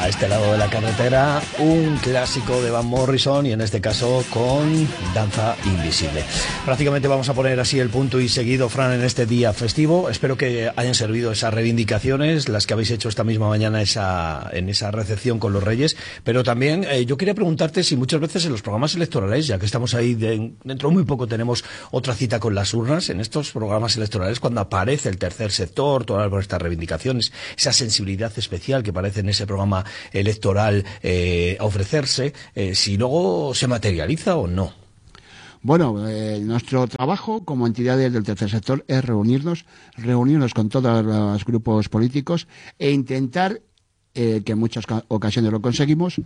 a este lado de la carretera, un clásico de Van Morrison y en este caso con Danza Invisible. Prácticamente vamos a poner así el punto y seguido, Fran, en este día festivo. Espero que hayan servido esas reivindicaciones, las que habéis hecho esta misma mañana en esa recepción con los Reyes, pero también yo quería preguntarte si muchas veces en los programas electorales, ya que estamos ahí dentro de muy poco tenemos otra cita con las urnas, en estos programas electorales cuando aparece el tercer sector, todas estas reivindicaciones, esa sensibilidad especial que parece en ese programa electoral a ofrecerse, si luego se materializa o no. Bueno, nuestro trabajo como entidades del tercer sector es reunirnos con todos los grupos políticos e intentar, que en muchas ocasiones lo conseguimos,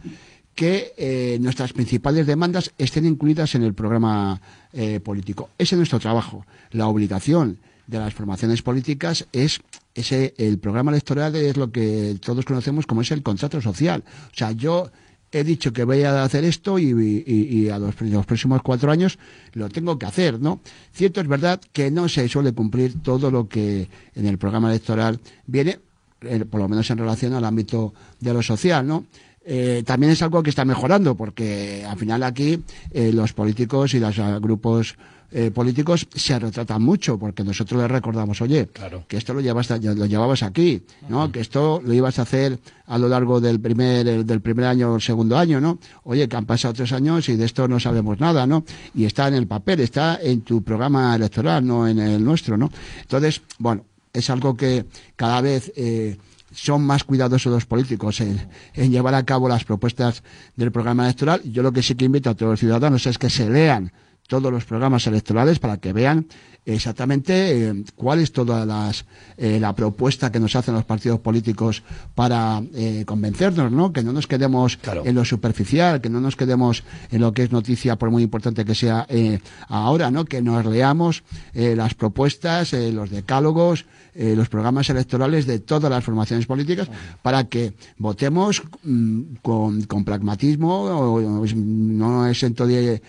que nuestras principales demandas estén incluidas en el programa político. Ese es nuestro trabajo. La obligación de las formaciones políticas es el programa electoral es lo que todos conocemos como es el contrato social. O sea, yo he dicho que voy a hacer esto y a los próximos 4 años lo tengo que hacer, ¿no? Cierto es verdad que no se suele cumplir todo lo que en el programa electoral viene, por lo menos en relación al ámbito de lo social, ¿no? También es algo que está mejorando porque al final aquí los políticos y los grupos políticos se retratan mucho porque nosotros les recordamos, oye, claro, que esto lo llevabas aquí, ¿no? Que esto lo ibas a hacer a lo largo del primer año o el segundo año, ¿no? Oye, que han pasado 3 años y de esto no sabemos nada, ¿no? Y está en el papel, está en tu programa electoral, no en el nuestro, ¿no? Entonces, bueno, es algo que cada vez son más cuidadosos los políticos en llevar a cabo las propuestas del programa electoral. Yo lo que sí que invito a todos los ciudadanos es que se lean todos los programas electorales para que vean exactamente cuál es toda la propuesta que nos hacen los partidos políticos para convencernos, ¿no? Que no nos quedemos en lo superficial, que no nos quedemos en lo que es noticia, por muy importante que sea ahora, ¿no? Que nos leamos las propuestas, los decálogos, los programas electorales de todas las formaciones políticas para que votemos con pragmatismo, no exento de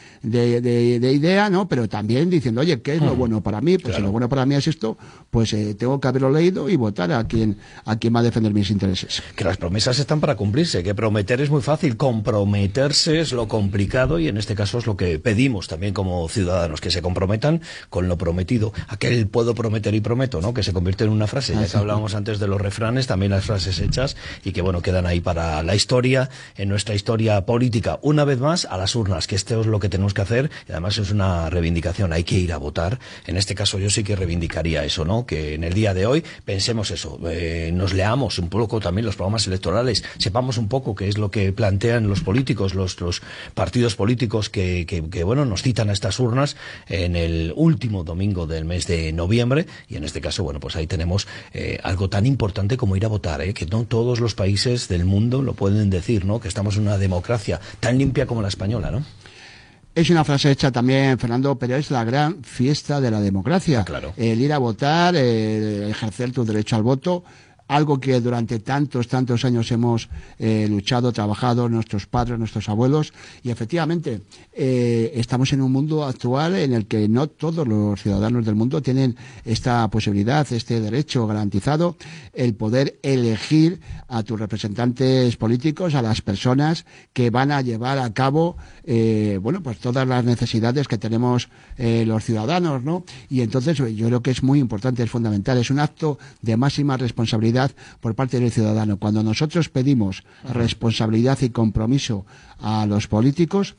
idea, ¿no? Pero también diciendo, oye, ¿qué es lo bueno para mí? Pues si lo bueno para mí es esto, pues tengo que haberlo leído y votar a quien va a defender mis intereses. Que las promesas están para cumplirse, que prometer es muy fácil, comprometerse es lo complicado y en este caso es lo que pedimos también como ciudadanos, que se comprometan con lo prometido. Aquel puedo prometer y prometo, ¿no? Que se convierte en una frase, ya que hablábamos antes de los refranes, también las frases hechas y que bueno, quedan ahí para la historia, en nuestra historia política. Una vez más, a las urnas, que esto es lo que tenemos que hacer y además es una reivindicación, hay que ir a votar. En este caso yo sí que reivindicaría eso, ¿no? Que en el día de hoy pensemos eso, nos leamos un poco también los programas electorales, sepamos un poco qué es lo que plantean los políticos, los partidos políticos que bueno, nos citan a estas urnas en el último domingo del mes de noviembre y en este caso, bueno, pues ahí tenemos algo tan importante como ir a votar, que no todos los países del mundo lo pueden decir, ¿no? Que estamos en una democracia tan limpia como la española, ¿no? Es una frase hecha también, Fernando, pero es la gran fiesta de la democracia. Claro. El ir a votar, ejercer tu derecho al voto, algo que durante tantos años hemos luchado, trabajado, nuestros padres, nuestros abuelos, y efectivamente estamos en un mundo actual en el que no todos los ciudadanos del mundo tienen esta posibilidad, este derecho garantizado, el poder elegir a tus representantes políticos, a las personas que van a llevar a cabo pues todas las necesidades que tenemos los ciudadanos, ¿no? Y entonces yo creo que es muy importante, es fundamental, es un acto de máxima responsabilidad por parte del ciudadano. Cuando nosotros pedimos responsabilidad y compromiso a los políticos,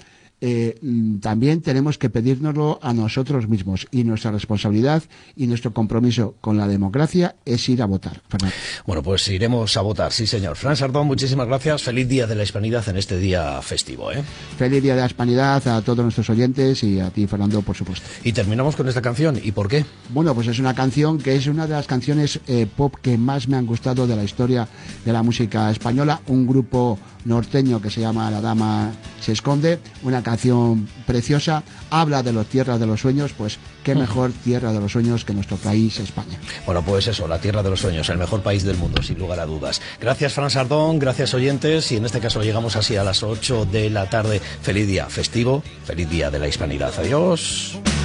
también tenemos que pedírnoslo a nosotros mismos y nuestra responsabilidad y nuestro compromiso con la democracia es ir a votar. Fernando. Bueno, pues iremos a votar, sí señor. Fran Sardón, muchísimas gracias. Feliz Día de la Hispanidad en este día festivo, ¿eh? Feliz Día de la Hispanidad a todos nuestros oyentes y a ti, Fernando, por supuesto. Y terminamos con esta canción. ¿Y por qué? Bueno, pues es una canción que es una de las canciones pop que más me han gustado de la historia de la música española. Un grupo norteño que se llama La Dama se esconde, una canción preciosa, habla de las tierras de los sueños, pues qué mejor tierra de los sueños que nuestro país, España. Bueno, pues eso, la tierra de los sueños, el mejor país del mundo, sin lugar a dudas. Gracias, Fran Sardón, gracias, oyentes, y en este caso llegamos así a las 8 de la tarde. Feliz día festivo, feliz Día de la Hispanidad. Adiós.